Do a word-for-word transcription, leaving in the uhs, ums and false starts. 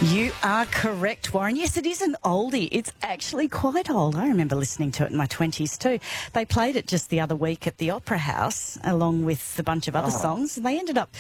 You are correct, Warren. Yes, it is an oldie. It's actually quite old. I remember listening to it in my twenties too. They played it just the other week at the Opera House along with a bunch of other Oh. songs. And they ended up